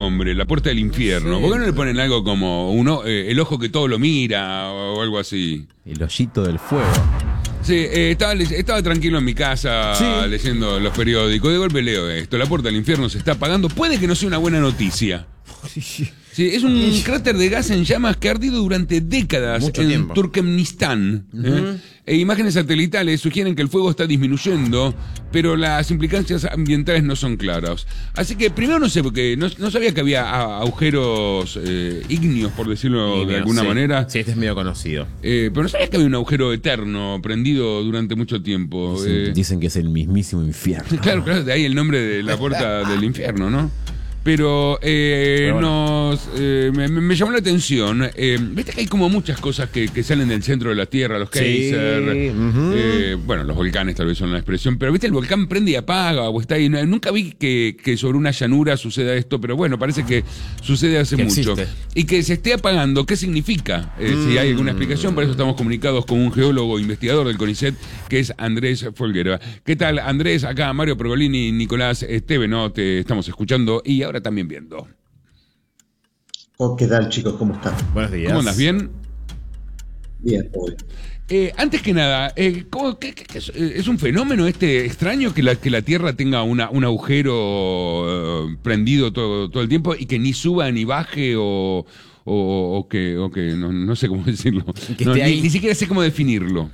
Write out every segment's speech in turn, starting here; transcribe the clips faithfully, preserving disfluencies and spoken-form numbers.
nombre, La Puerta del Infierno? Sí. ¿Por qué no le ponen algo como uno, eh, El Ojo que Todo Lo Mira o algo así? El Hoyito del Fuego. Sí, eh, estaba, estaba tranquilo en mi casa Sí. leyendo los periódicos. De golpe leo esto: La Puerta del Infierno se está apagando. Puede que no sea una buena noticia. Sí, es un cráter de gas en llamas que ha ardido durante décadas Mucho en tiempo. Turkmenistán. Ujú. ¿eh? E imágenes satelitales sugieren que el fuego está disminuyendo, pero las implicancias ambientales no son claras. Así que primero no sé, porque no, no sabía que había a- agujeros eh, ígneos, por decirlo de Ígneo, alguna sí. manera. Sí, este es medio conocido. Eh, pero no sabía que había un agujero eterno prendido durante mucho tiempo. Dicen, Eh, dicen que es el mismísimo infierno. Claro, claro, de ahí el nombre de La Puerta del Infierno, ¿no? Pero, eh, Pero bueno. nos eh, me, me llamó la atención. Eh, Viste que hay como muchas cosas que, que salen del centro de la Tierra, los Sí, geysers, ujú. eh, bueno, los volcanes tal vez son la expresión, pero viste, el volcán prende y apaga o está ahí. No- Nunca vi que, que sobre una llanura suceda esto, pero bueno, parece que sucede hace Que mucho. existe. Y que se esté apagando, ¿qué significa? Eh, Si hay alguna explicación, para eso estamos comunicados con un geólogo investigador del CONICET, que es Andrés Folguera. ¿Qué tal, Andrés? Acá Mario Pergolini y Nicolás Esteve, ¿no? Te estamos escuchando y ahora también viendo. Oh, ¿qué tal, chicos? ¿Cómo están? Buenos días. ¿Cómo andas? ¿Bien? Bien, hoy. Eh, antes que nada, eh, ¿cómo- qué- qué- qué es, eh, ¿es un fenómeno este extraño que la, que la Tierra tenga una, un agujero eh, prendido todo, todo el tiempo y que ni suba ni baje o, o, o que, o que no, no sé cómo decirlo? Que No, esté ni, ahí. ni siquiera sé cómo definirlo.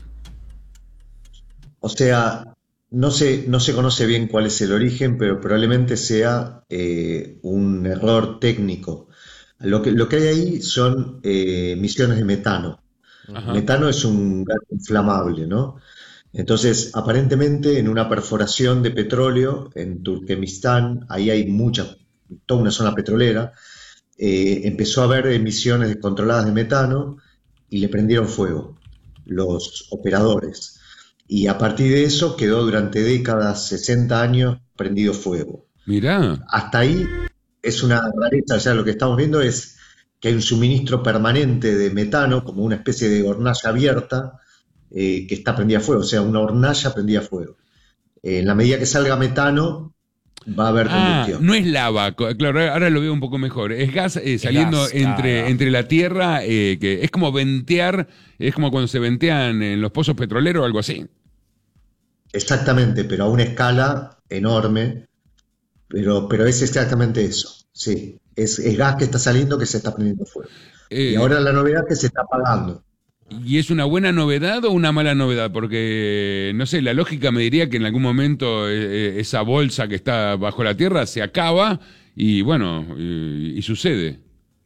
O sea, no se, no se conoce bien cuál es el origen, pero probablemente sea eh, un error técnico. Lo que, lo que hay ahí son eh, emisiones de metano. Ajá. Metano es un gas inflamable, ¿no? Entonces, aparentemente, en una perforación de petróleo en Turkmenistán, ahí hay mucha, toda una zona petrolera, eh, empezó a haber emisiones descontroladas de metano y le prendieron fuego los operadores. Y a partir de eso quedó durante décadas, sesenta años, prendido fuego. Mirá. Hasta ahí es una rareza, ya lo que estamos viendo es que hay un suministro permanente de metano, como una especie de hornalla abierta, eh, que está prendida a fuego, o sea, una hornalla prendida a fuego. Eh, en la medida que salga metano, va a haber Ah, combustión. no es lava, co- claro, ahora lo veo un poco mejor. Es gas eh, saliendo gas, entre, claro. entre la tierra, eh, que es como ventear, es como cuando se ventean en los pozos petroleros o algo así. Exactamente, pero a una escala enorme, pero, pero es exactamente eso, sí. Es, es gas que está saliendo que se está prendiendo fuego. Eh, Y ahora la novedad es que se está apagando. ¿Y es una buena novedad o una mala novedad? Porque, no sé, la lógica me diría que en algún momento eh, eh, esa bolsa que está bajo la tierra se acaba y bueno, y, y sucede.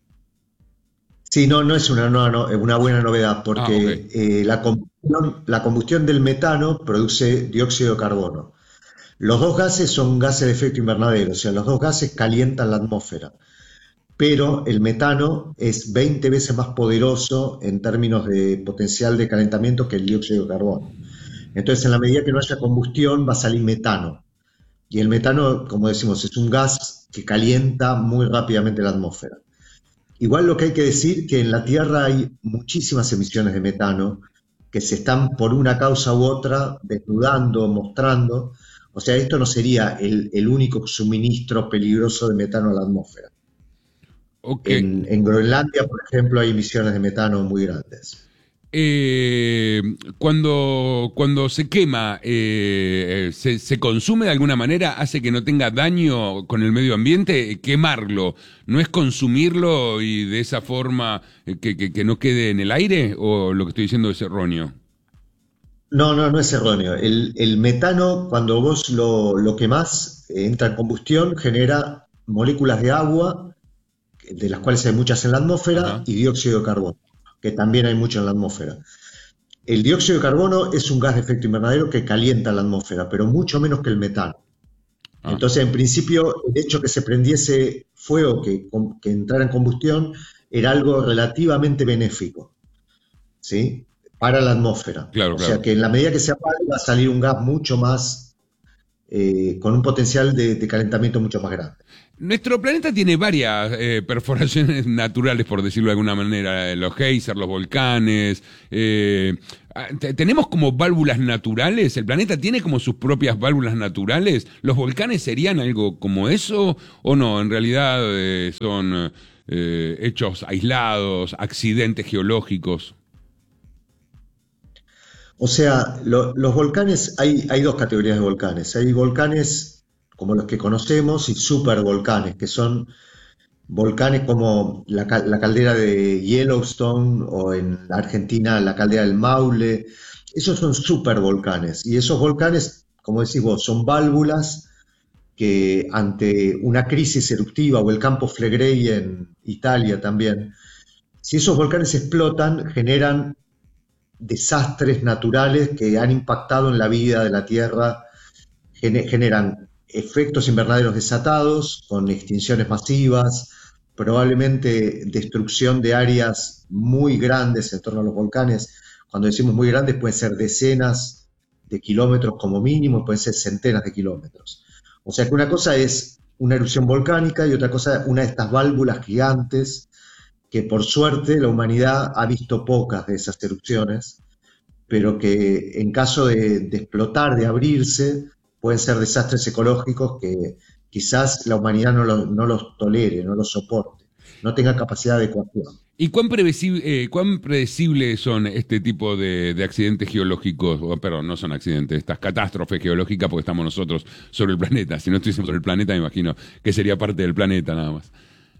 Sí, no, no es una, no- no- una buena novedad porque Ah, ok. eh, la combustión, la combustión del metano produce dióxido de carbono. Los dos gases son gases de efecto invernadero, o sea, los dos gases calientan la atmósfera, pero el metano es veinte veces más poderoso en términos de potencial de calentamiento que el dióxido de carbono. Entonces, en la medida que no haya combustión, va a salir metano. Y el metano, como decimos, es un gas que calienta muy rápidamente la atmósfera. Igual lo que hay que decir que en la Tierra hay muchísimas emisiones de metano que se están por una causa u otra desnudando, mostrando. O sea, esto no sería el, el único suministro peligroso de metano a la atmósfera. Ok. En, en Groenlandia, por ejemplo, hay emisiones de metano muy grandes. Eh, cuando, cuando se quema, eh, se, se consume de alguna manera, hace que no tenga daño con el medio ambiente, quemarlo, ¿no es consumirlo y de esa forma eh, que, que, que no quede en el aire? ¿O lo que estoy diciendo es erróneo? No, no, no es erróneo. El, el metano, cuando vos lo, lo quemás, eh, entra en combustión, genera moléculas de agua, de las cuales hay muchas en la atmósfera, Ajá. y dióxido de carbono, que también hay mucho en la atmósfera. El dióxido de carbono es un gas de efecto invernadero que calienta la atmósfera, pero mucho menos que el metano. Ah. Entonces, en principio, el hecho que se prendiese fuego, que, que entrara en combustión, era algo relativamente benéfico, ¿sí? Para la atmósfera. Claro, o claro. sea que en la medida que se apague va a salir un gas mucho más, eh, con un potencial de, de calentamiento mucho más grande. Nuestro planeta tiene varias eh, perforaciones naturales, por decirlo de alguna manera, los geysers, los volcanes. Eh, ¿Tenemos como válvulas naturales? ¿El planeta tiene como sus propias válvulas naturales? ¿Los volcanes serían algo como eso o no? En realidad eh, son eh, hechos aislados, accidentes geológicos. O sea, lo- los volcanes, hay, hay dos categorías de volcanes. Hay volcanes como los que conocemos y supervolcanes, que son volcanes como la, ca- la caldera de Yellowstone o en la Argentina la caldera del Maule. Esos son supervolcanes y esos volcanes, como decís vos, son válvulas que ante una crisis eruptiva o el campo Flegrei en Italia también, si esos volcanes explotan, generan desastres naturales que han impactado en la vida de la Tierra, gene- generan efectos invernaderos desatados, con extinciones masivas, probablemente destrucción de áreas muy grandes en torno a los volcanes. Cuando decimos muy grandes, pueden ser decenas de kilómetros como mínimo, pueden ser centenas de kilómetros. O sea que una cosa es una erupción volcánica y otra cosa una de estas válvulas gigantes que por suerte la humanidad ha visto pocas de esas erupciones, pero que en caso de, de explotar, de abrirse, pueden ser desastres ecológicos que quizás la humanidad no, lo- no los tolere, no los soporte, no tenga capacidad de ecuación. ¿Y cuán, previsible, eh, cuán predecibles son este tipo de, de accidentes geológicos? O, perdón, no son accidentes, estas catástrofes geológicas, porque estamos nosotros sobre el planeta. Si no estuviésemos sobre el planeta, me imagino que sería parte del planeta nada más.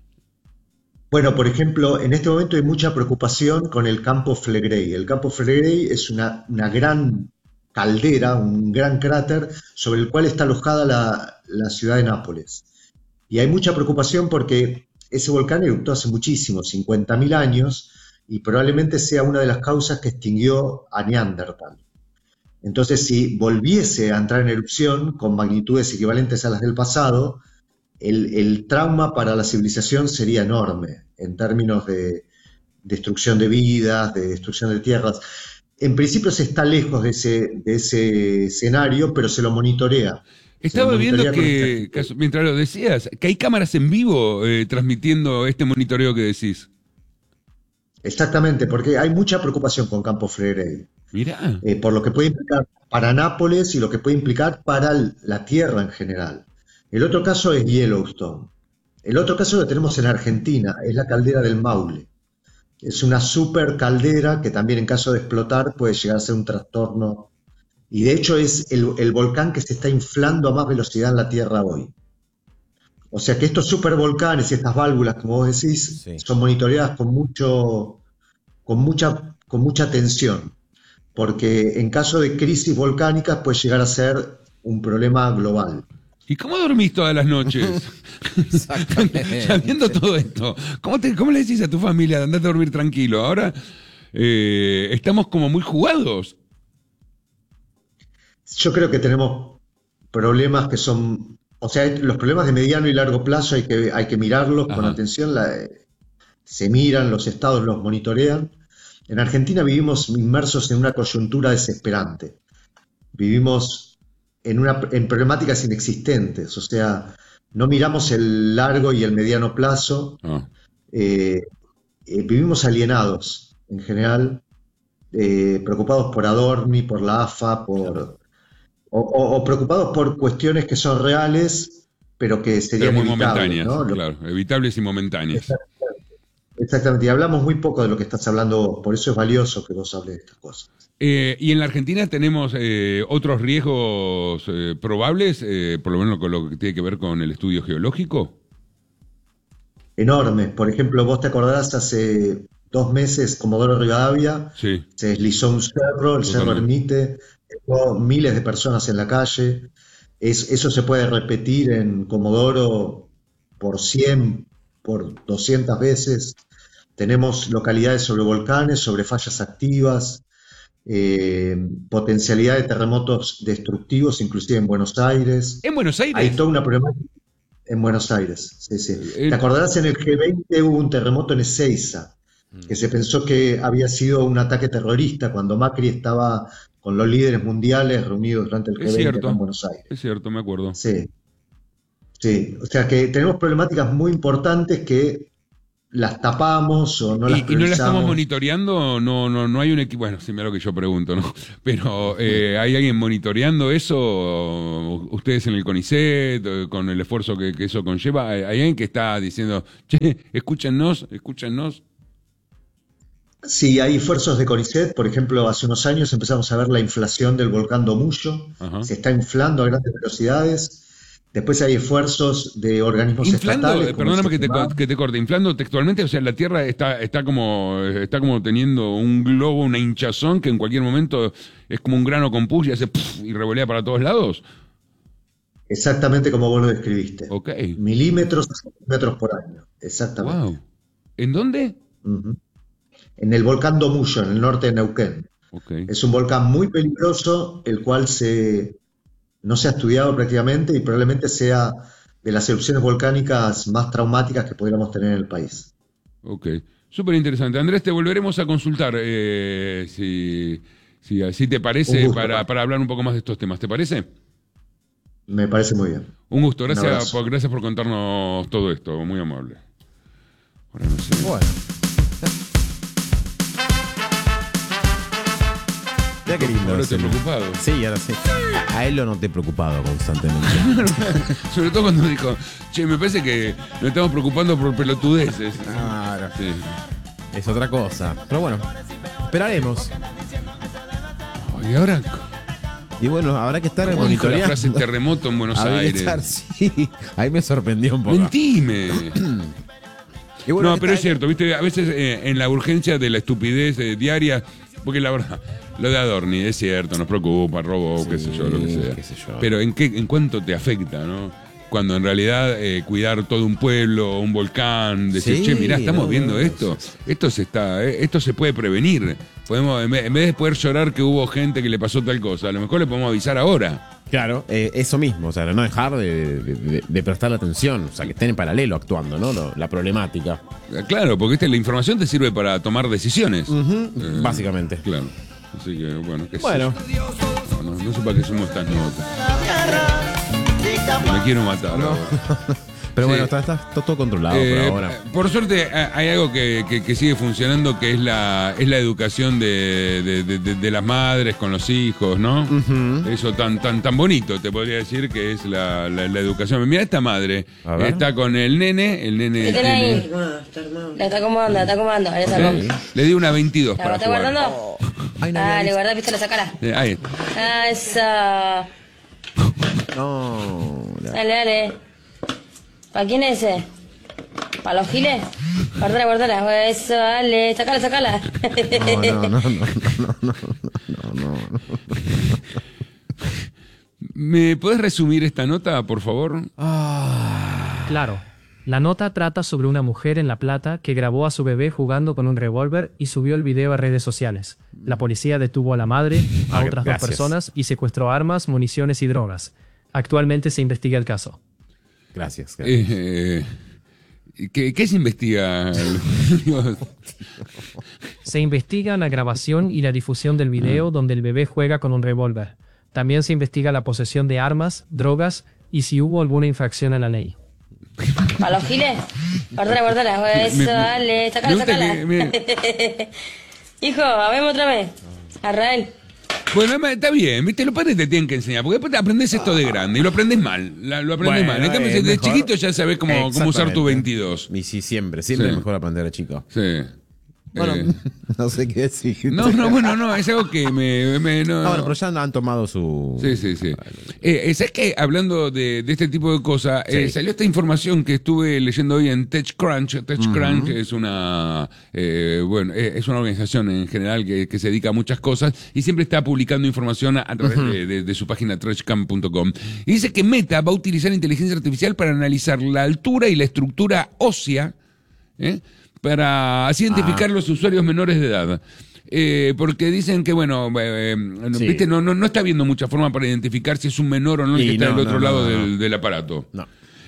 Bueno, por ejemplo, en este momento hay mucha preocupación con el campo Flegrei. El campo Flegrei es una, una gran caldera, un gran cráter sobre el cual está alojada la, la ciudad de Nápoles. Y hay mucha preocupación porque ese volcán eruptó hace muchísimo, cincuenta mil años, y probablemente sea una de las causas que extinguió a Neandertal. Entonces, si volviese a entrar en erupción con magnitudes equivalentes a las del pasado, el, el trauma para la civilización sería enorme en términos de destrucción de vidas, de destrucción de tierras. En principio se está lejos de ese, de ese escenario, pero se lo monitorea. Se lo Estaba viendo monitorea con que, este- caso- mientras lo decías, que hay cámaras en vivo eh, transmitiendo este monitoreo que decís. Exactamente, porque hay mucha preocupación con Campo Flegrei, Mirá. eh, por lo que puede implicar para Nápoles y lo que puede implicar para el- la Tierra en general. El otro caso es Yellowstone. El otro caso lo tenemos en Argentina, es la caldera del Maule. Es una super caldera que también en caso de explotar puede llegar a ser un trastorno. Y de hecho es el, el volcán que se está inflando a más velocidad en la Tierra hoy. O sea que estos supervolcanes y estas válvulas, como vos decís, Sí. son monitoreadas con mucho, con mucha, con mucha atención, porque en caso de crisis volcánicas puede llegar a ser un problema global. ¿Y cómo dormís todas las noches? Exactamente. Sabiendo todo esto, ¿cómo, te- cómo le decís a tu familia de andate a dormir tranquilo? Ahora eh, estamos como muy jugados. Yo creo que tenemos problemas que son, o sea, los problemas de mediano y largo plazo hay que, hay que mirarlos con Ajá. atención, la- se miran, los estados los monitorean. En Argentina vivimos inmersos en una coyuntura desesperante. Vivimos en, una, en problemáticas inexistentes, o sea, no miramos el largo y el mediano plazo, Ah. eh, eh, vivimos alienados en general, eh, preocupados por Adorni, por la A F A, por, o, o- o preocupados por cuestiones que son reales, pero que Pero serían muy evitables, momentáneas, ¿no? Lo- claro, evitables y momentáneas. Exactamente, y hablamos muy poco de lo que estás hablando vos, por eso es valioso que vos hables de estas cosas. Eh, y en la Argentina tenemos eh, otros riesgos eh, probables, eh, por lo menos con lo que tiene que ver con el estudio geológico. Enormes. Por ejemplo, vos te acordarás hace dos meses, Comodoro Rivadavia, Sí, se deslizó un cerro, el Cerro totalmente. Ermite, dejó miles de personas en la calle. Es- eso se puede repetir en Comodoro por cien, por doscientas veces. Tenemos localidades sobre volcanes, sobre fallas activas, eh, potencialidad de terremotos destructivos, inclusive en Buenos Aires. En Buenos Hay Aires. toda una problemática en Buenos Aires, sí, sí. Eh, ¿Te acordarás en el G veinte hubo un terremoto en Ezeiza, que se pensó que había sido un ataque terrorista cuando Macri estaba con los líderes mundiales reunidos durante el Es G veinte acá en cierto, Buenos Aires? es cierto, me acuerdo. Sí. Sí, o sea que tenemos problemáticas muy importantes que las tapamos o no las ¿Y, y no la estamos priorizamos. monitoreando? No, no, no hay un equipo. Bueno, sí, mira lo que yo pregunto, ¿no? Pero, eh, ¿hay alguien monitoreando eso? ¿Ustedes en el CONICET, eh, con el esfuerzo que, que eso conlleva? ¿Hay, hay alguien que está diciendo, che, escúchennos, escúchennos? Sí, hay esfuerzos de CONICET, por ejemplo, hace unos años empezamos a ver la inflación del volcán Domuyo, Ajá. se está inflando a grandes velocidades. Después hay esfuerzos de organismos Inflando, estatales eh, como el perdóname que te, co- SECEMAD. que te corte, inflando textualmente, o sea, la Tierra está, está como, está como teniendo un globo, una hinchazón que en cualquier momento es como un grano con pus y hace puf, y revolea para todos lados. Exactamente como vos lo describiste. Ok, Milímetros a centímetros por año. Exactamente. wow. ¿En dónde? Ujú. En el volcán Domuyo, en el norte de Neuquén. Ok. Es un volcán muy peligroso, el cual se, no se ha estudiado prácticamente y probablemente sea de las erupciones volcánicas más traumáticas que pudiéramos tener en el país. Ok, súper interesante. Andrés, te volveremos a consultar eh, si, si, si te Un parece gusto. para, para hablar un poco más de estos temas. ¿Te parece? Me parece muy bien. Un gusto, Un gracias abrazo. por, gracias por contarnos todo esto, muy amable. Ahora no sé. Bueno. Mira qué lindo. Ahora ese- estoy preocupado. Sí, ahora sí. A, a él lo noté preocupado constantemente. Sobre todo cuando dijo, che, me parece que nos estamos preocupando por pelotudeces. Claro. Sí. Es otra cosa. Pero bueno, esperaremos. Y ahora, Y bueno, habrá que estar ¿cómo dijo la monitoreando. frase terremoto en Buenos Habrá que Aires? estar, sí. Ahí me sorprendió un poco. Mentime. Y bueno, No, esta- pero es cierto, viste, a veces eh, en la urgencia de la estupidez eh, diaria, porque la verdad, lo de Adorni es cierto, nos preocupa, robo, qué sé yo, lo que sea. qué sé yo. Pero ¿en qué, en cuánto te afecta, no? Cuando en realidad eh, cuidar todo un pueblo, un volcán, decir, Sí, che, mirá, estamos no, viendo no, esto, sí, sí. esto se está, eh, esto se puede prevenir. Podemos, en vez, en vez de poder llorar que hubo gente que le pasó tal cosa, a lo mejor le podemos avisar ahora. Claro, eh, eso mismo, o sea, no dejar de, de, de- de prestarle atención, o sea, que estén en paralelo actuando, ¿no? Lo- la problemática. Eh, Claro, porque ¿viste? La información te sirve para tomar decisiones. Eh, Básicamente. Claro. Así que, bueno, qué sé Bueno, yo. No, no, no sé para qué somos estas notas. Me quiero matar ahora. pero Sí. bueno, está, está- está todo controlado Eh, por ahora. por suerte eh, hay algo que, que- que sigue funcionando, que es la es la educación de, de- de- de- de las madres con los hijos, ¿no? Eso tan tan tan bonito, te podría decir que es la, la- la educación. Mira esta madre, A ver. está con el nene, el nene ¿Qué tenés tiene- ahí? La está acomodando, la está acomodando. Ahí la sacó. ¿eh? Le di una veintidós ¿La para está jugar. guardando? Ay, no había Dale, visto. guardá, pistola, sacala. Eh, ahí está. Ah, esa. No, la- Dale, dale. ¿Para quién es ese? ¿Para los giles? Guardala, guardala. Eso, dale. Sacala, sacala. no, no, no, no, no, no, no, no, no. ¿Me puedes resumir esta nota, por favor? Claro. La nota trata sobre una mujer en La Plata que grabó a su bebé jugando con un revólver y subió el video a redes sociales. La policía detuvo a la madre, a Ah, otras gracias. dos personas y secuestró armas, municiones y drogas. Actualmente se investiga el caso. Gracias. gracias. Eh, eh, ¿qué, qué se investiga? Se investiga la grabación y la difusión del video donde el bebé juega con un revólver. También se investiga la posesión de armas, drogas y si hubo alguna infracción a la ley. ¿Para los giles? Guardala, guardala. Eso, Me- me- dale. me Sacala, gusta sacala. que- me- Hijo, habemos otra vez. Arrael. Bueno, está bien, ¿viste? Los padres te tienen que enseñar, porque después te aprendes esto de grande y lo aprendes mal. la- lo aprendes Bueno, mal. En cambio, es de mejor- chiquito ya sabes cómo, cómo usar tu Exactamente. veintidós. Y sí, siempre, siempre Sí. es mejor aprender de chico. Sí. Bueno, Eh, no sé qué decir. no, no, bueno, no, es algo que me. me- no, Ah, bueno, pero ya han tomado su. Sí, sí, sí. Eh, ¿Sabes qué? Hablando de, de este tipo de cosas, eh, Sí. salió esta información que estuve leyendo hoy en TechCrunch. TechCrunch es una eh, bueno, eh, es una organización en general que, que se dedica a muchas cosas y siempre está publicando información a, a través de, de- de su página trashcam punto com. Y dice que Meta va a utilizar inteligencia artificial para analizar la altura y la estructura ósea, ¿eh? para así identificar los usuarios menores de edad. Eh, porque dicen que, bueno, eh, eh, Sí. ¿viste? No, no, no está viendo mucha forma para identificar si es un menor o no el Y que está no, del otro no, lado no, no. del, del aparato. No.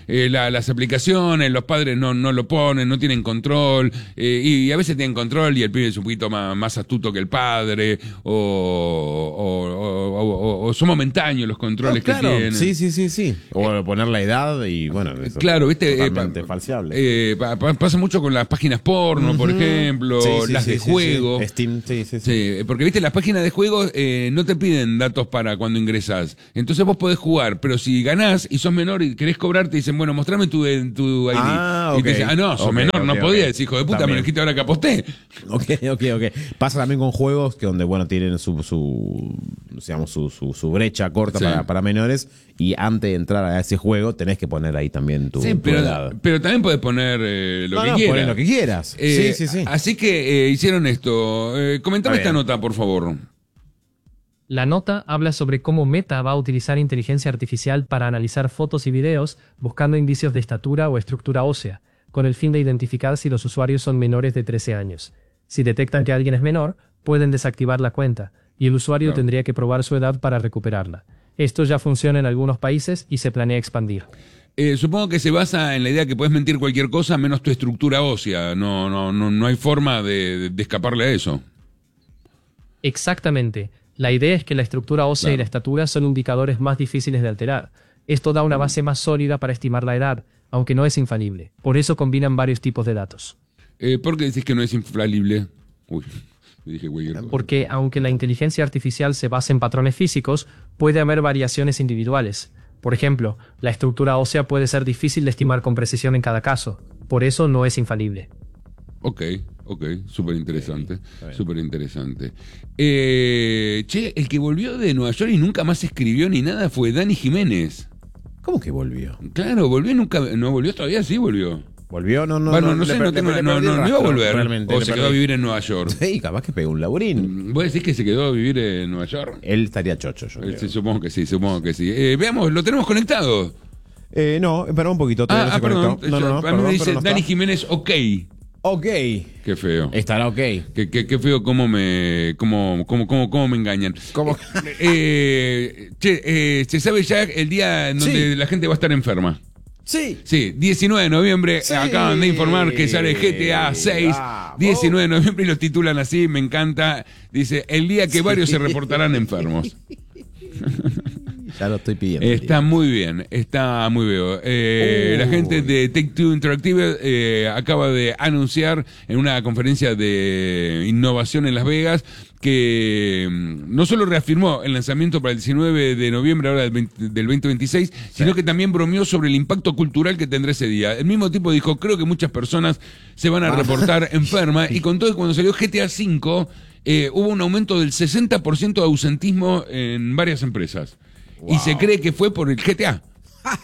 eh, la- las aplicaciones, los padres no, no lo ponen, no tienen control, eh, y a veces tienen control y el pibe es un poquito más, más astuto que el padre, o, o, o- o- o son momentáneos los controles No, claro, que tienen. sí, sí, sí, sí. O poner la edad y bueno, eso Claro, viste, eh, totalmente pa- falseable. eh, pa- pa- pasa mucho con las páginas porno, por ejemplo, Sí, sí, las sí, de sí, juego. sí. Steam, sí, sí, sí. Sí, porque viste, las páginas de juegos eh, no te piden datos para cuando ingresás. Entonces vos podés jugar, pero si ganás y sos menor y querés cobrar, te dicen, bueno, mostrame tu, tu I D. Ah, Y te ok. dicen, ah, no, sos Ok, menor, no ok, podías, ok. hijo de puta, me También. lo dijiste ahora que aposté. Ok, ok, ok. Pasa también con juegos que donde, bueno, tienen su, su digamos, su, su, su brecha corta Sí. para, para menores y antes de entrar a ese juego tenés que poner ahí también tu, Sí, tu pero, edad. pero también podés poner eh, lo No, que no, quieras. poné lo que quieras. Eh, sí, sí, sí. Así que eh, hicieron esto. Eh, comentame A ver. esta nota, por favor. La nota habla sobre cómo Meta va a utilizar inteligencia artificial para analizar fotos y videos buscando indicios de estatura o estructura ósea, con el fin de identificar si los usuarios son menores de trece años. Si detectan que alguien es menor, pueden desactivar la cuenta, y el usuario Claro. tendría que probar su edad para recuperarla. Esto ya funciona en algunos países y se planea expandir. Eh, supongo que se basa en la idea que puedes mentir cualquier cosa menos tu estructura ósea. No, no, no, no hay forma de, de escaparle a eso. Exactamente. La idea es que la estructura ósea Claro. y la estatura son indicadores más difíciles de alterar. Esto da una base más sólida para estimar la edad, aunque no es infalible. Por eso combinan varios tipos de datos. Eh, ¿Por qué decís que no es infalible? Uy, me dije cualquier cosa. Porque aunque la inteligencia artificial se basa en patrones físicos, puede haber variaciones individuales. Por ejemplo, la estructura ósea puede ser difícil de estimar con precisión en cada caso. Por eso no es infalible. Ok, ok, súper interesante, súper interesante. Eh, che, el que volvió de Nueva York y nunca más escribió ni nada fue Dani Jiménez. ¿Cómo que volvió? Claro, volvió y nunca, no volvió todavía, sí volvió. ¿Volvió? No, no, bueno, no, le sé, per- no, le tengo, per- no, perdí el no, no iba a rastro, volver. realmente, O le se quedó a perdí. vivir en Nueva York. Sí, capaz que pegó un laburín. ¿Vos decís que se quedó a vivir en Nueva York? Él estaría chocho, yo Eh, creo. sí, supongo que sí, supongo que sí. Eh, veamos, lo tenemos conectado. Eh, no, espera un poquito. todavía Ah, no ah se perdón. conectó. No, no, no, a mí perdón, me dice pero no Dani está. Jiménez, ok. Ok. Qué feo. Estará ok. Qué, qué- qué feo cómo me, cómo, cómo, cómo, cómo me engañan. ¿Cómo? Eh, che, eh, se sabe ya el día en donde Sí. la gente va a estar enferma. Sí. Sí, diecinueve de noviembre, Sí. acaban de informar que sale G T A seis, Vamos. diecinueve de noviembre y lo titulan así, me encanta. Dice, el día que varios se reportarán enfermos. Ya lo estoy pidiendo. Está muy bien, está muy bien. Eh, Uy. La gente de Take-Two Interactive eh, acaba de anunciar en una conferencia de innovación en Las Vegas que mm, no solo reafirmó el lanzamiento para el diecinueve de noviembre ahora del, veinte del veinte veintiséis, sino que también bromeó sobre el impacto cultural que tendrá ese día. El mismo tipo dijo, creo que muchas personas se van a reportar enfermas, y contó que cuando salió G T A cinco eh, hubo un aumento del sesenta por ciento de ausentismo en varias empresas. Y se cree que fue por el G T A.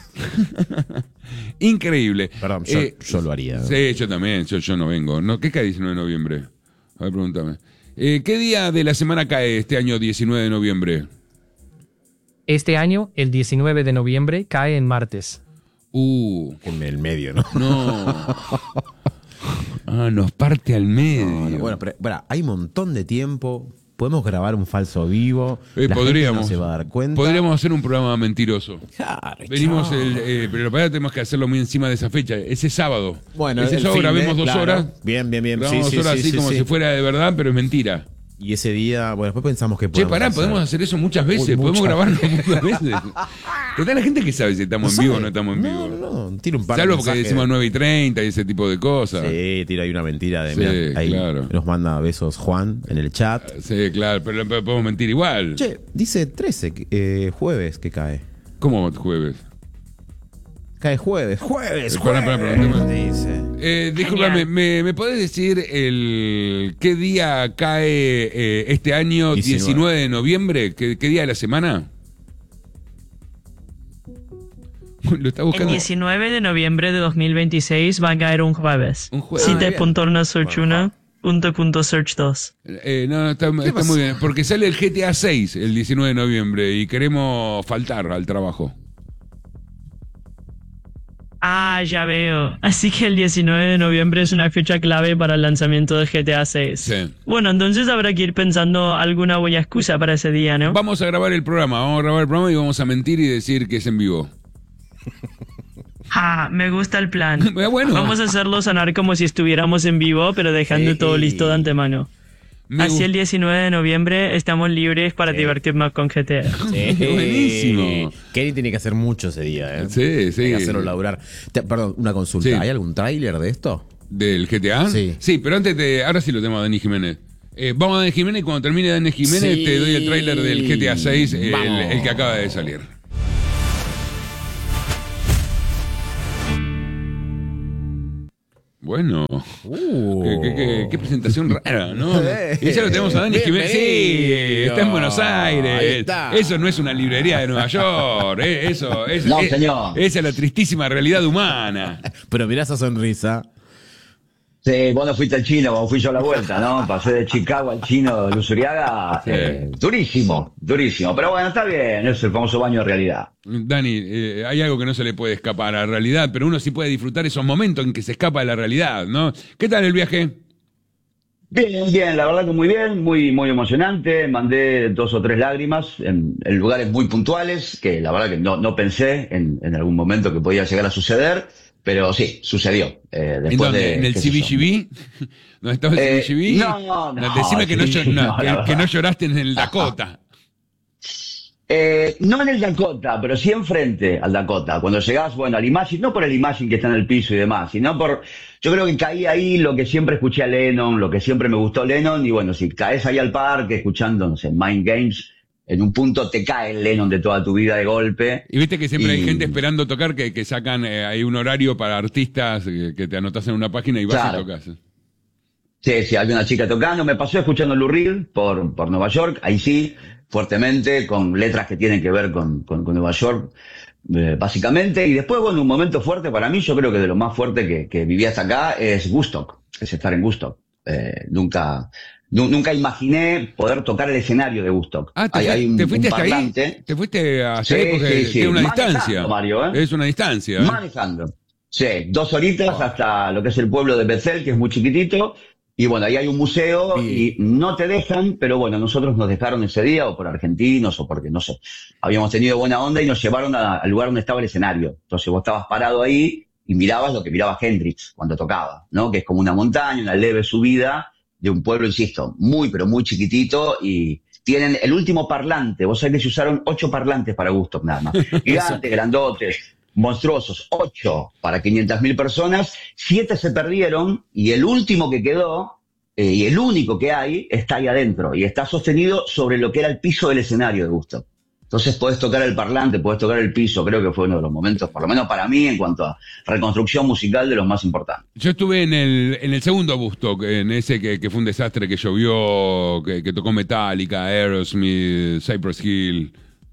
Increíble. Perdón, yo, Eh, yo lo haría. Sí, yo también, yo, yo no vengo. No, ¿qué cae diecinueve de noviembre? A ver, pregúntame. Eh, ¿Qué día de la semana cae este año diecinueve de noviembre? Este año, el diecinueve de noviembre, cae en martes. Uh, En el medio, ¿no? no. Ah, nos parte al medio. No, no, bueno, pero, bueno, hay un montón de tiempo. Podemos grabar un falso vivo. Eh, La podríamos. gente no se va a dar cuenta. Podríamos hacer un programa mentiroso. Claro, Venimos, chao. el, eh, pero para tenemos que hacerlo muy encima de esa fecha. Ese sábado. Bueno, ese el sábado fin de- grabemos dos claro. horas. Bien, bien, bien. Grabamos Sí, dos sí, horas sí, así sí, como sí. si fuera de verdad, pero es mentira. Y ese día, bueno, después pensamos que Che, podemos pará, hacer. podemos hacer eso muchas veces, Uy, podemos muchas grabarlo muchas veces. Total, la gente que sabe si estamos en vivo o no estamos en vivo. No, no, no. Tira un par Salvo de porque mensajes. decimos nueve y treinta y ese tipo de cosas. Sí, tira ahí una mentira de Sí, mira, ahí claro. nos manda besos Juan en el chat. Sí, claro, pero pero podemos mentir igual. Che, dice trece, eh, jueves que cae. ¿Cómo jueves? Cae jueves. Jueves, Eh, pará, pará, jueves. pará, dice. Eh, discúlpame, ¿me, ¿me podés decir el qué día cae eh, este año, diecinueve. diecinueve de noviembre? ¿Qué, qué día de la semana? Lo está El buscando. diecinueve de noviembre de dos mil veintiséis va a caer un jueves. Un jueves. Cite Ah, bien. punto orna search uno, punto punto search dos. Eh, no, está, está muy bien. Porque sale el G T A seis el diecinueve de noviembre y queremos faltar al trabajo. Ah, ya veo. Así que el diecinueve de noviembre es una fecha clave para el lanzamiento de G T A seis. Sí. Bueno, entonces habrá que ir pensando alguna buena excusa para ese día, ¿no? Vamos a grabar el programa, vamos a grabar el programa y vamos a mentir y decir que es en vivo. Ah, me gusta el plan. Bueno. Vamos a hacerlo sonar como si estuviéramos en vivo, pero dejando Sí. todo listo de antemano. Me Así gu- el diecinueve de noviembre estamos libres para Sí. divertirnos con G T A. Sí. Buenísimo. Kenny tiene que hacer mucho ese día, ¿eh? Sí, sí. Tiene que hacerlo laburar. Te- perdón, una consulta. Sí. ¿Hay algún tráiler de esto? ¿Del G T A? Sí. Sí, pero antes de. Ahora sí lo tenemos a Dani Jiménez. Eh, vamos a Dani Jiménez y cuando termine Dani Jiménez Sí. te doy el tráiler del G T A seis, el, Vamos. el que acaba de salir. Bueno, Uh. qué, qué- qué- qué presentación rara, ¿no? Eh, Y ya lo tenemos a Dani Jiménez. Sí, bienvenido. está en Buenos Aires. Ahí está. Eso no es una librería de Nueva York. eh, Eso es, No, es- señor. esa es la tristísima realidad humana. Pero mirá esa sonrisa. Sí, vos no fuiste al chino, vos fui yo a la vuelta, ¿no? Pasé de Chicago al chino de Luzuriaga. Sí. eh, durísimo, durísimo. Pero bueno, está bien, es el famoso baño de realidad. Dani, eh, hay algo que no se le puede escapar a la realidad, pero uno sí puede disfrutar esos momentos en que se escapa de la realidad, ¿no? ¿Qué tal el viaje? Bien, bien, la verdad que muy bien, muy, muy emocionante. Mandé dos o tres lágrimas en, en lugares muy puntuales, que la verdad que no, no pensé en, en algún momento que podía llegar a suceder. Pero sí, sucedió. Eh, ¿En después dónde? de, ¿En el qué sé yo. C B G B? ¿Dónde estaba el Eh, C B G B? no, no, Decime que no, sí, llo- no, no, que, la que no verdad. lloraste en el Dakota. Eh, no en el Dakota, pero sí enfrente al Dakota. Cuando llegás, bueno, al Imagine, no por el Imagine que está en el piso y demás, sino por... Yo creo que caí ahí lo que siempre escuché a Lennon, lo que siempre me gustó Lennon, y bueno, si caes ahí al parque escuchando, no sé, Mind Games, en un punto te cae el Lennon de toda tu vida de golpe. Y viste que siempre hay Y- gente esperando tocar, que, que sacan eh, ahí un horario para artistas, eh, que te anotas en una página y vas Claro. y tocas. Sí, sí, había una chica tocando, me pasó escuchando Lou Reed por, por Nueva York, ahí sí, fuertemente, con letras que tienen que ver con, con, con Nueva York, eh, básicamente. Y después, bueno, un momento fuerte para mí, yo creo que de lo más fuerte que, que viví hasta acá es Woodstock, es estar en Woodstock. Eh, nunca, nu- nunca imaginé poder tocar el escenario de Woodstock. Ah, ¿te, Hay- fui- hay un- te fuiste un hasta ahí? parlante. ¿Te fuiste hasta Sí, ahí? Porque sí, sí. tiene una Manejando, distancia. Mario, ¿eh? Es una distancia. ¿eh? Manejando. Sí, dos horitas hasta lo que es el pueblo de Bethel, que es muy chiquitito. Y bueno, ahí hay un museo Bien. y no te dejan, pero bueno, nosotros nos dejaron ese día, o por argentinos, o porque no sé, habíamos tenido buena onda y nos llevaron a- al lugar donde estaba el escenario. Entonces vos estabas parado ahí y mirabas lo que miraba Hendrix cuando tocaba, ¿no? Que es como una montaña, una leve subida de un pueblo, insisto, muy, pero muy chiquitito, y tienen el último parlante. Vos sabés que se usaron ocho parlantes para Woodstock nada más. Gigantes, grandotes, monstruosos, ocho para quinientas mil personas, siete se perdieron y el último que quedó, eh, y el único que hay, está ahí adentro y está sostenido sobre lo que era el piso del escenario de Woodstock. Entonces podés tocar el parlante, podés tocar el piso, creo que fue uno de los momentos, por lo menos para mí, en cuanto a reconstrucción musical, de los más importantes. Yo estuve en el, en el segundo Woodstock, en ese que, que fue un desastre, que llovió, que, que tocó Metallica, Aerosmith, Cypress Hill.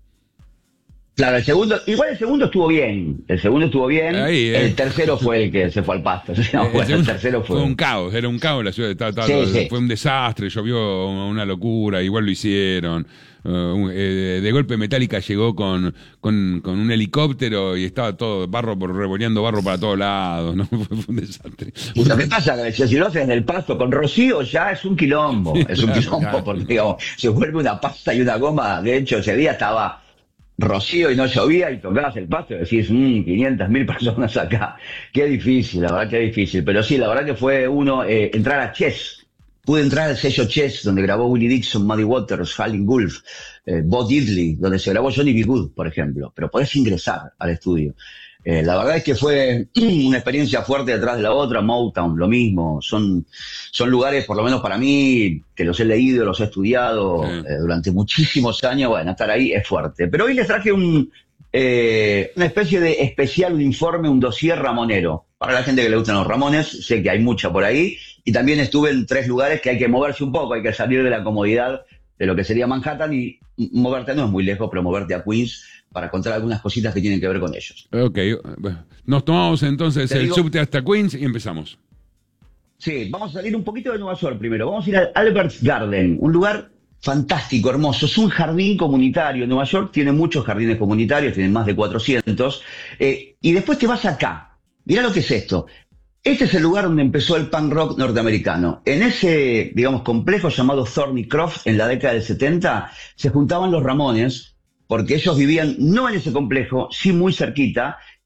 Claro, el segundo, igual el segundo estuvo bien, el segundo estuvo bien, Ahí, eh. el tercero fue el que se fue al pasto. No, Eh, bueno, el segundo tercero fue... un caos, era un caos la ciudad. Estaba- estaba Sí, todo- sí. Fue un desastre, llovió una locura, igual lo hicieron. Uh, un- eh, de golpe Metallica llegó con, con, con un helicóptero y estaba todo barro por revoleando barro para todos lados, ¿no? Fue, fue un desastre. Y lo que pasa es que si lo haces en el pasto con rocío ya es un quilombo, es un Claro, quilombo claro. porque digamos, se vuelve una pasta y una goma. De hecho, ese día estaba rocío y no llovía y tocabas el pasto y decís, mmm, quinientas mil personas acá. Qué difícil, la verdad que difícil. Pero sí, la verdad que fue uno, eh, entrar a Chess. Pude entrar al sello Chess, donde grabó Willie Dixon, Muddy Waters, Howlin' Wolf, eh, Bo Diddley, donde se grabó Johnny B. Good, por ejemplo. Pero podés ingresar al estudio. Eh, la verdad es que fue una experiencia fuerte detrás de la otra. Motown, lo mismo. Son, son lugares, por lo menos para mí, que los he leído, los he estudiado Sí. eh, durante muchísimos años. Bueno, estar ahí es fuerte. Pero hoy les traje un, eh, una especie de especial, un informe, un dossier ramonero. Para la gente que le gustan los Ramones, sé que hay mucha por ahí. Y también estuve en tres lugares que hay que moverse un poco, hay que salir de la comodidad de lo que sería Manhattan y moverte, no es muy lejos, pero moverte a Queens para contar algunas cositas que tienen que ver con ellos. Ok, bueno, nos tomamos entonces Te el digo- subte hasta Queens y empezamos. Sí, vamos a salir un poquito de Nueva York primero. Vamos a ir al Albert's Garden, un lugar fantástico, hermoso. Es un jardín comunitario. Nueva York tiene muchos jardines comunitarios, tienen más de cuatrocientos. Eh, y después te vas acá. Mirá lo que es esto. Este es el lugar donde empezó el punk rock norteamericano. En ese, digamos, complejo llamado Thornycroft, en la década del setenta, se juntaban los Ramones, porque ellos vivían no en ese complejo, sí muy cerquita,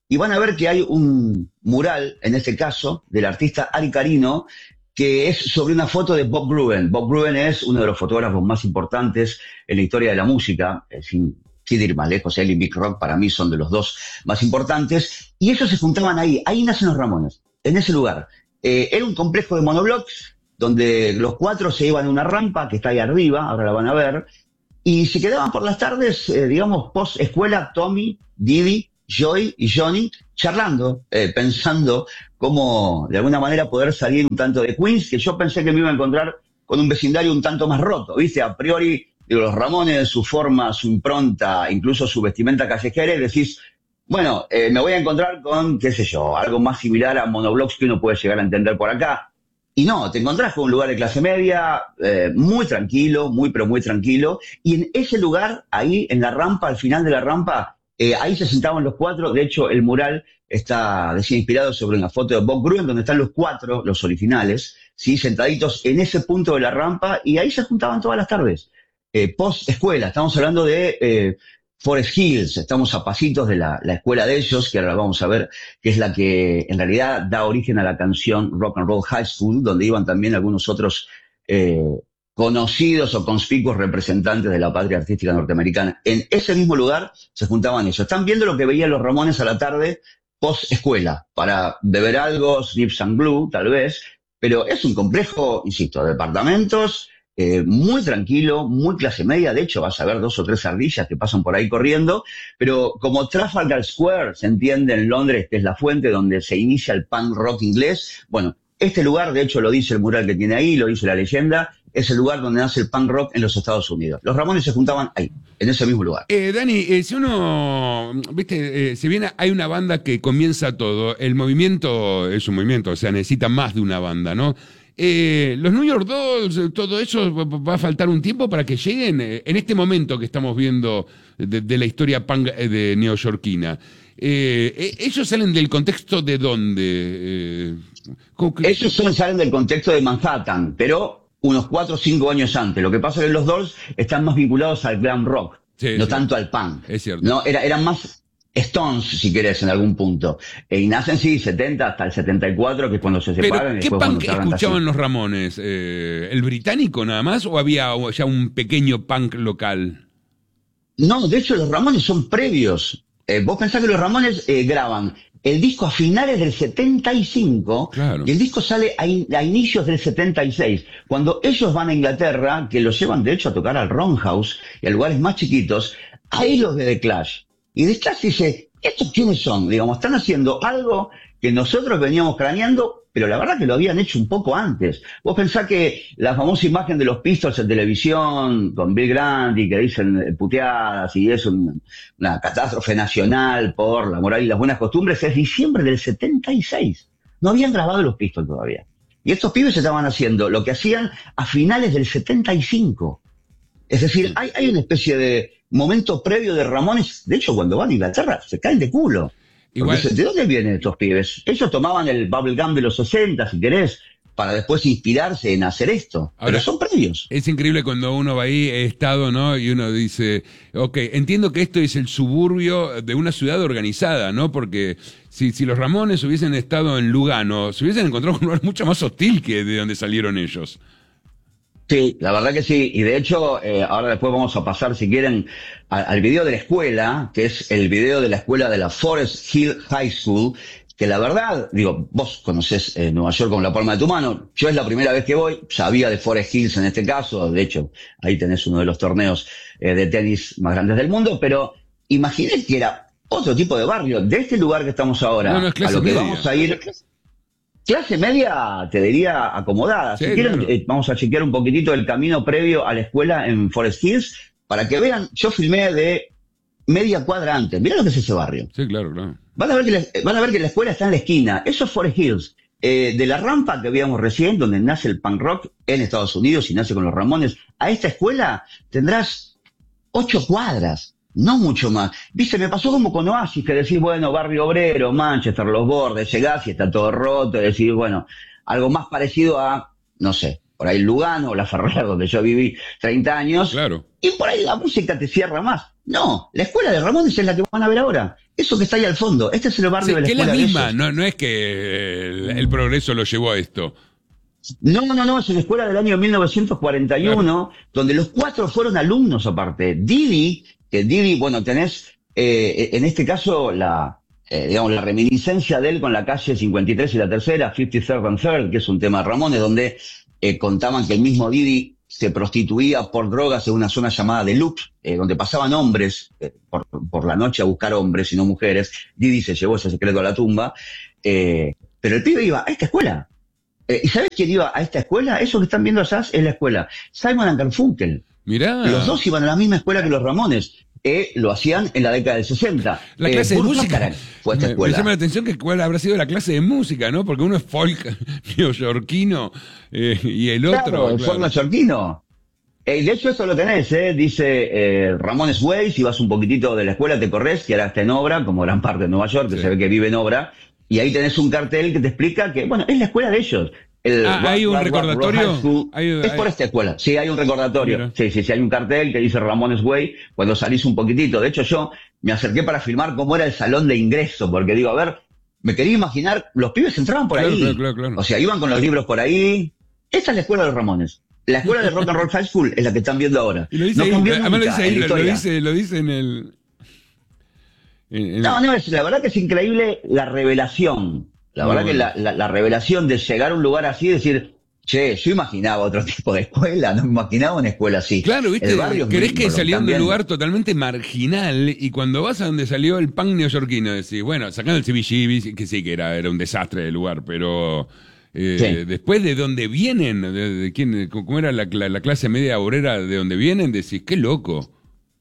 y van a ver que hay un mural, en este caso, del artista Ari Carino, que es sobre una foto de Bob Gruen. Bob Gruen es uno de los fotógrafos más importantes en la historia de la música, eh, sin, sin ir más lejos, él y Big Rock para mí son de los dos más importantes, y ellos se juntaban ahí, ahí nacen los Ramones, en ese lugar. Eh, era un complejo de monoblocks, donde los cuatro se iban a una rampa que está ahí arriba, ahora la van a ver, y se quedaban por las tardes, eh, digamos, post escuela, Tommy, Didi, Joy y Johnny, charlando, eh, pensando cómo de alguna manera poder salir un tanto de Queens, que yo pensé que me iba a encontrar con un vecindario un tanto más roto, ¿viste? A priori, digo, los Ramones, su forma, su impronta, incluso su vestimenta callejera, y decís, bueno, eh, me voy a encontrar con, qué sé yo, algo más similar a monoblocks que uno puede llegar a entender por acá. Y no, te encontrás con un lugar de clase media, eh, muy tranquilo, muy pero muy tranquilo, y en ese lugar, ahí en la rampa, al final de la rampa, Eh, ahí se sentaban los cuatro. De hecho, el mural está, decía, inspirado sobre una foto de Bob Gruen, donde están los cuatro, los originales, ¿sí? Sentaditos en ese punto de la rampa, y ahí se juntaban todas las tardes. Eh, post escuela, estamos hablando de eh, Forest Hills, estamos a pasitos de la, la escuela de ellos, que ahora vamos a ver, que es la que en realidad da origen a la canción Rock and Roll High School, donde iban también algunos otros eh, conocidos o conspicuos representantes de la patria artística norteamericana. En ese mismo lugar se juntaban ellos. Están viendo lo que veían los Ramones a la tarde post escuela, para beber algo, Snips and Glue, tal vez, pero es un complejo, insisto, de departamentos, eh, muy tranquilo, muy clase media. De hecho, vas a ver dos o tres ardillas que pasan por ahí corriendo, pero como Trafalgar Square, se entiende en Londres, que es la fuente donde se inicia el punk rock inglés, bueno, este lugar, de hecho lo dice el mural que tiene ahí, lo dice la leyenda, es el lugar donde nace el punk rock en los Estados Unidos. Los Ramones se juntaban ahí, en ese mismo lugar. Eh, Dani, eh, si uno, viste, eh, si bien hay una banda que comienza todo, el movimiento es un movimiento, o sea, necesita más de una banda, ¿no? Eh, los New York Dolls, todo eso, va a faltar un tiempo para que lleguen eh, en este momento que estamos viendo de, de la historia punk de neoyorquina. Eh, ¿Ellos salen del contexto de dónde? Eh, que... Ellos son, salen del contexto de Manhattan, pero unos cuatro o cinco años antes. Lo que pasa es que los Dolls están más vinculados al glam rock, sí, no tanto al punk. Es cierto. No, era, eran más Stones, si querés, en algún punto. E, y nacen, sí, setenta hasta el setenta y cuatro, que es cuando se separan. ¿Pero qué punk escuchaban los Ramones? Eh, ¿El británico nada más o había ya un pequeño punk local? No, de hecho los Ramones son previos. Eh, vos pensás que los Ramones eh, graban el disco a finales del setenta y cinco, claro, y el disco sale a, in, a inicios del setenta y seis. Cuando ellos van a Inglaterra, que los llevan de hecho a tocar al Roundhouse y a lugares más chiquitos, ahí los de The Clash. Y The Clash dice, ¿estos quiénes son? Digamos, están haciendo algo que nosotros veníamos craneando, pero la verdad que lo habían hecho un poco antes. Vos pensás que la famosa imagen de los Pistols en televisión, con Bill Grant y que dicen puteadas y es un, una catástrofe nacional por la moral y las buenas costumbres, es diciembre del setenta y seis. No habían grabado los Pistols todavía. Y estos pibes estaban haciendo lo que hacían a finales del setenta y cinco. Es decir, hay, hay una especie de momento previo de Ramones. De hecho, cuando van a Inglaterra, se caen de culo. Igual, ¿de dónde vienen estos pibes? Ellos tomaban el bubblegum de los sesenta, si querés, para después inspirarse en hacer esto. Ahora, pero son previos. Es increíble cuando uno va ahí, he estado, ¿no? Y uno dice, ok, entiendo que esto es el suburbio de una ciudad organizada, ¿no? Porque si, si los Ramones hubiesen estado en Lugano, se hubiesen encontrado un lugar mucho más hostil que de donde salieron ellos. Sí, la verdad que sí. Y de hecho, eh, ahora después vamos a pasar, si quieren, a, al video de la escuela, que es el video de la escuela de la Forest Hill High School, que la verdad, digo, vos conocés eh, Nueva York como la palma de tu mano. Yo es la primera vez que voy, sabía de Forest Hills en este caso. De hecho, ahí tenés uno de los torneos eh, de tenis más grandes del mundo, pero imaginé que era otro tipo de barrio. De este lugar que estamos ahora, no, no, es a lo que media. vamos a ir... Clase media, te diría, acomodada. Sí, si quieren, claro. eh, vamos a chequear un poquitito el camino previo a la escuela en Forest Hills, para que vean, yo filmé de media cuadra antes. Mirá lo que es ese barrio. Sí, claro, claro. Van a ver que la, van a ver que la escuela está en la esquina. Eso es Forest Hills. Eh, de la rampa que veíamos recién, donde nace el punk rock en Estados Unidos y nace con los Ramones, a esta escuela tendrás ocho cuadras. No mucho más. Viste, me pasó como con Oasis, que decís, bueno, barrio obrero, Manchester, Los Bordes, llegás y está todo roto, y decís, bueno, algo más parecido a, no sé, por ahí Lugano o La Ferrer, donde yo viví treinta años, Claro. y por ahí la música te cierra más. No, la escuela de Ramones es la que van a ver ahora. Eso que está ahí al fondo. Este es el barrio Sí, de la que es la escuela de misma, ellos. no, no es que el, el progreso lo llevó a esto. No, no, no, es una escuela del año mil novecientos cuarenta y uno, claro, donde los cuatro fueron alumnos aparte. Didi, que Didi, bueno, tenés, eh, en este caso, la, eh, digamos, la reminiscencia de él con la calle cincuenta y tres y la tercera, cincuenta-third and third, que es un tema de Ramones, donde eh, contaban que el mismo Didi se prostituía por drogas en una zona llamada de Loop, eh, donde pasaban hombres eh, por, por la noche a buscar hombres y no mujeres. Didi se llevó ese secreto a la tumba, eh, pero el pibe iba a esta escuela. Eh, ¿Y sabes quién iba a esta escuela? Eso que están viendo allá es la escuela Simon and Garfunkel. Mirá. Los dos iban a la misma escuela que los Ramones. Eh, lo hacían en la década del sesenta. La Eh, clase de Burt música. Bacharach fue esta Me, me escuela. llama la atención que cuál habrá sido la clase de música, ¿no? Porque uno es folk neoyorquino eh, y el otro. Claro, el claro. folk neoyorquino. Eh, de hecho, eso lo tenés, ¿eh? Dice eh, Ramones Way, si vas un poquitito de la escuela, te corres, que ahora está en obra, como gran parte de Nueva York, que Sí. se ve que vive en obra, y ahí tenés un cartel que te explica que, bueno, es la escuela de ellos. El Ah, Rock, ¿hay un Rock, Rock, recordatorio? Rock High School. Hay- es hay- por esta escuela. Sí, hay un recordatorio. Mira. Sí, sí, sí, hay un cartel que dice Ramones Way cuando salís un poquitito. De hecho, yo me acerqué para filmar cómo era el salón de ingreso, porque digo, a ver, me quería imaginar, los pibes entraban por Claro, ahí. claro, claro, claro. O sea, iban con los libros por ahí. Esta es la escuela de los Ramones. La escuela de Rock and Roll High School es la que están viendo ahora. Y lo dice no ahí, cambió además lo nunca dice ahí, en la lo, lo historia. dice, lo dice en el. en- en- No, no, es, la verdad que es increíble la revelación. La Muy verdad bueno. que la, la, la revelación de llegar a un lugar así y decir, che, yo imaginaba otro tipo de escuela, no me imaginaba una escuela así. Claro, viste, El barrio es querés muy que lindo, salieron de un también. lugar totalmente marginal y cuando vas a donde salió el punk neoyorquino decís, bueno, sacando el C B G B, que sí, que era, era un desastre de lugar, pero eh, Sí. después de dónde vienen, de, de quién, cómo era la, la, la clase media obrera de donde vienen, decís, qué loco.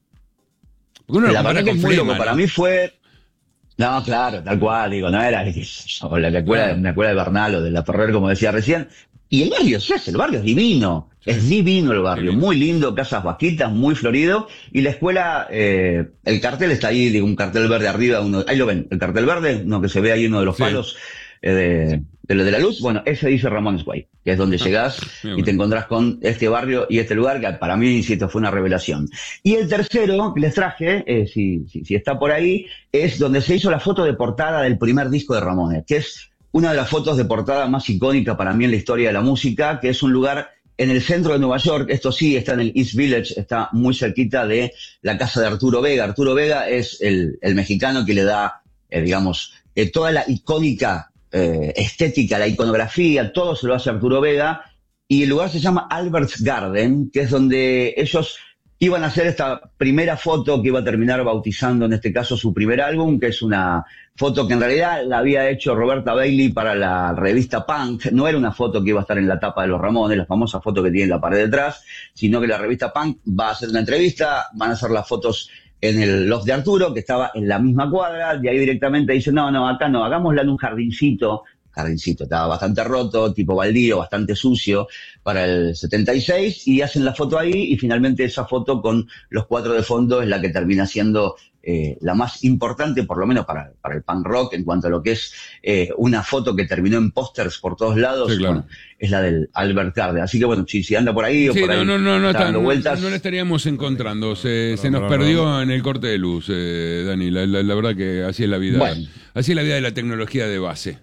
Porque uno lo La compara verdad que con es muy Freeman, loco. Para ¿no? mí fue... No, claro, tal cual, digo, no era qué sé yo, la, la escuela, Claro. una escuela de Bernal o de La Ferrer, como decía recién. Y el barrio es ese, el barrio es divino. Sí. Es divino el barrio, Sí. muy lindo, casas vasquitas, muy florido. Y la escuela, eh, el cartel está ahí, digo, un cartel verde arriba, uno, ahí lo ven, el cartel verde, uno que se ve ahí uno de los Sí. palos eh, de, de lo de la luz. Bueno, ese dice Ramones Way, que es donde llegás muy y bueno. te encontrás con este barrio y este lugar, que para mí, insisto, fue una revelación. Y el tercero que les traje, eh, si, si, si está por ahí, es donde se hizo la foto de portada del primer disco de Ramones, que es una de las fotos de portada más icónica para mí en la historia de la música, que es un lugar en el centro de Nueva York. Esto sí, está en el East Village, está muy cerquita de la casa de Arturo Vega. Arturo Vega es el, el mexicano que le da, eh, digamos, eh, toda la icónica eh, estética, la iconografía, todo se lo hace Arturo Vega. Y el lugar se llama Albert's Garden, que es donde ellos iban a hacer esta primera foto que iba a terminar bautizando, en este caso, su primer álbum, que es una foto que en realidad la había hecho Roberta Bailey para la revista Punk. No era una foto que iba a estar en la tapa de los Ramones, la famosa foto que tiene en la pared detrás, sino que la revista Punk va a hacer una entrevista, van a hacer las fotos en el loft de Arturo, que estaba en la misma cuadra, y ahí directamente dicen, no, no, acá no, hagámosla en un jardincito. Jardincito, estaba bastante roto, tipo baldío, bastante sucio para el setenta y seis, y hacen la foto ahí, y finalmente esa foto con los cuatro de fondo es la que termina siendo eh, la más importante, por lo menos para, para el punk rock, en cuanto a lo que es eh, una foto que terminó en pósters por todos lados. Sí, claro. Bueno, es la del Albert Garden. Así que bueno, si, si anda por ahí o Sí, por ahí no, no, no, no, está está- dando no, vueltas. no la estaríamos encontrando. Se, se nos Perdón, perdió en el corte de luz, eh, Dani. La, la- la verdad que así es la vida. Bueno. Así es la vida de la tecnología de base.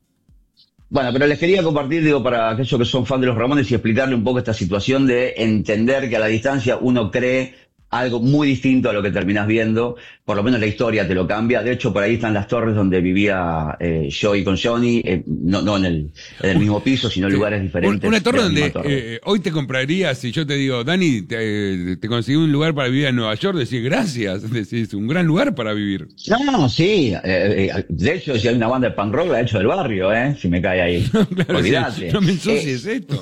Bueno, pero les quería compartir, digo, para aquellos que son fan de los Ramones y explicarle un poco esta situación de entender que a la distancia uno cree algo muy distinto a lo que terminás viendo. Por lo menos la historia te lo cambia. De hecho, por ahí están las torres donde vivía eh, Joey con Johnny, eh, no, no en el, en el mismo piso, sino en Sí. lugares diferentes. Un- Una torre de la donde misma torre. eh, hoy te comprarías, si yo te digo, Dani, te, te conseguí un lugar para vivir en Nueva York, decís gracias, decís un gran lugar para vivir. No, no, sí. eh, eh, de hecho, si hay una banda de punk rock, la he hecho del barrio, ¿eh? Si me cae ahí. Claro, Olvídate. sí, no me Eh, ensucies esto.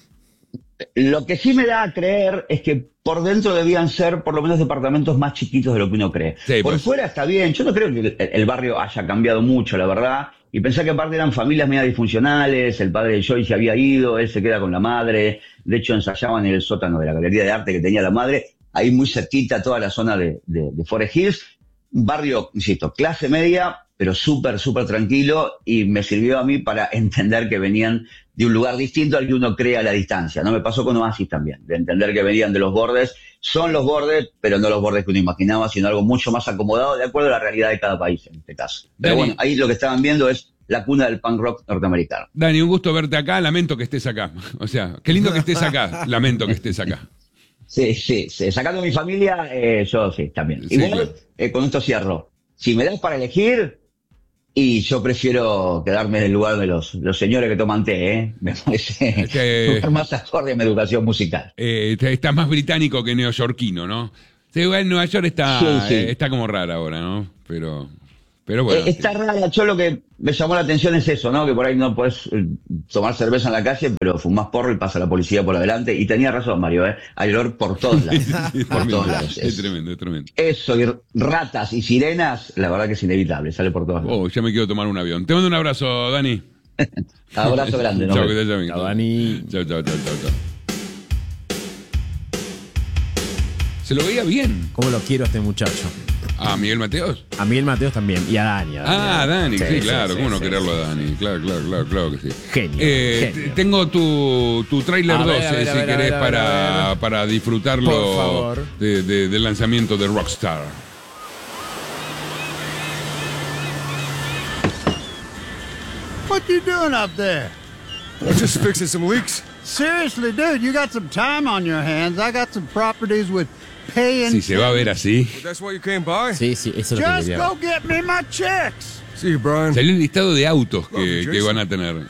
Lo que sí me da a creer es que por dentro debían ser por lo menos departamentos más chiquitos de lo que uno cree. Sí, por pues. fuera está bien, yo no creo que el, el barrio haya cambiado mucho, la verdad, y pensé que aparte eran familias medio disfuncionales, el padre de Joy se había ido, él se queda con la madre, de hecho ensayaban en el sótano de la galería de arte que tenía la madre, ahí muy cerquita toda la zona de, de, de Forest Hills, un barrio, insisto, clase media, pero súper, súper tranquilo, y me sirvió a mí para entender que venían de un lugar distinto al que uno cree a la distancia, ¿no? Me pasó con Oasis también, de entender que venían de los bordes, son los bordes, pero no los bordes que uno imaginaba, sino algo mucho más acomodado de acuerdo a la realidad de cada país, en este caso. Pero Dani. bueno, ahí lo que estaban viendo es la cuna del punk rock norteamericano. Dani, un gusto verte acá, lamento que estés acá. O sea, qué lindo que estés acá, lamento que estés acá. Sí, sí, sí. Sacando a mi familia, eh, yo sí, también. Sí, Igual, claro. eh, con esto cierro. Si me das para elegir, y yo prefiero quedarme en el lugar de los, los señores que toman té, ¿eh? Me parece Este- lugar más acorde a mi educación musical. Eh, está más británico que neoyorquino, ¿no? Sí, igual Nueva York está, Sí, sí. eh, está como rara ahora, ¿no? Pero, pero bueno. Eh, está rara. Yo lo que me llamó la atención es eso, ¿no? Que por ahí no puedes eh, tomar cerveza en la calle, pero fumás porro y pasa la policía por adelante. Y tenía razón, Mario, ¿eh? Hay olor por todos lados. Sí, es por tremendo, todos lados. es Es- tremendo, es tremendo. eso, y ratas y sirenas, la verdad que es inevitable. Sale por todos lados. Oh, ya me quiero tomar un avión. Te mando un abrazo, Dani. Abrazo grande, ¿no? Chao, que te vaya bien. Chao, Dani. Chao, chao, chao, chao, chao. Se lo veía bien. ¿Cómo lo quiero a este muchacho? Ah, Miguel Mateos. A Miguel Mateos también. Y a Dani. a Dani. Ah, Dani, sí, Sí, claro, sí, cómo sí, no sí, quererlo sí. a Dani, claro, claro, claro, claro que sí. Genio, Eh, genio. t- Tengo tu, tu tráiler A ver, doce, a ver, a si ver, a querés, ver, a ver, para, a ver. para disfrutarlo Por favor. de- de- del lanzamiento de Rockstar. What you doing up there? Just fixing some leaks. Seriously, dude, you got some time on your hands. I got some properties with paying. Si se va a ver así. That's why you came by? Sí, sí, eso es lo que Just quería. go get me my checks. See you, Brian. Salió el listado de autos que, Lovely, que Jason. van a tener.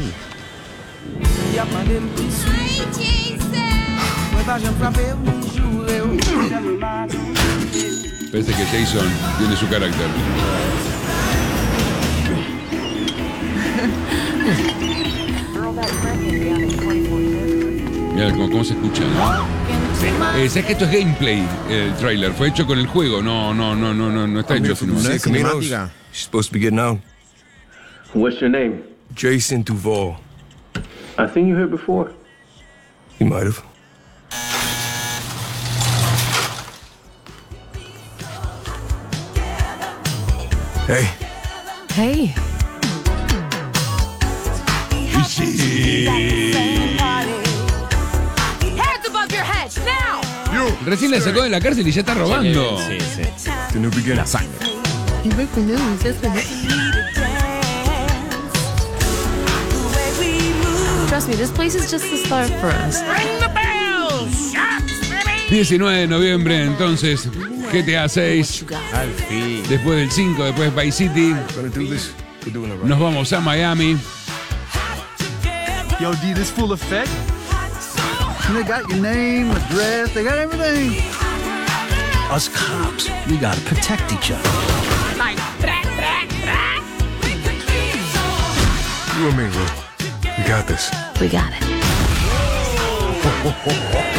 Parece que Jason tiene su carácter. Mira cómo, cómo se escucha, ¿no? Eh, ¿Sabes que esto es gameplay, el trailer? Fue hecho con el juego, no, no, no, no, no, no está I'm hecho here from sino- ¿No es Caminos. cinemática? You're supposed to be getting out. What's your name? Jason Duval. I've seen you here before. You might have. Hey, Hey. Sí. Hands above your head, now! you. Recién la sacó de la cárcel y ya está robando. Sí, sí. The new beginning. La sangre. You breaking news, isn't it? Trust me, this place is just the start for us. diecinueve de noviembre, entonces, G T A seis. Al fin. Después del cinco, después Vice City. Gonna do this. We're doing it right. Nos vamos a Miami. Yo, D, this full effect? They got your name, address, they got everything. Us cops, we gotta protect each other. You and me, bro. We got this. We got it.